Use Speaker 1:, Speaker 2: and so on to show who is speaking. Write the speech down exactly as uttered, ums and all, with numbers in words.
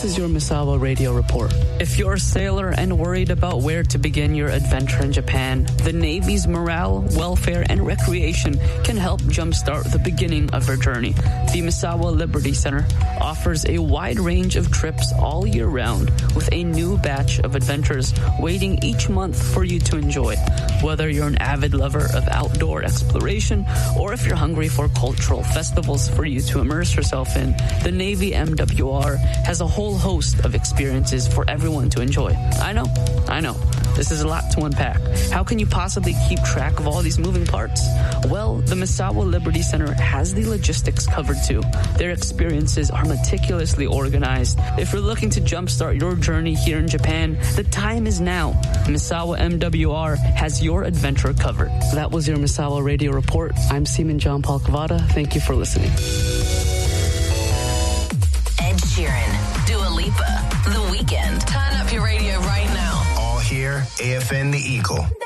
Speaker 1: is your Misawa Radio Report. If you're a sailor and worried about where to begin your adventure in Japan, the Navy's morale, welfare, and recreation can help jumpstart the beginning of your journey. The Misawa Liberty Center offers a wide range of trips all year round with a new batch of adventures waiting each month for you to enjoy. Whether you're an avid lover of outdoor exploration or if you're hungry for cultural festivals for you to immerse yourself in, the Navy M W R has a whole host of experiences for everyone to enjoy. I know, I know. This is a lot to unpack. How can you possibly keep track of all these moving parts? Well, the Misawa Liberty Center has the logistics covered too. Their experiences are meticulously organized. If you're looking to jumpstart your journey here in Japan, the time is now. Misawa M W R has your adventure covered. That was your Misawa Radio Report. I'm Seaman John Paul Cavada. Thank you for listening.
Speaker 2: Ed Sheeran, Dua Lipa, The Weeknd. Turn up your radio right now.
Speaker 3: All here, A F N The Eagle.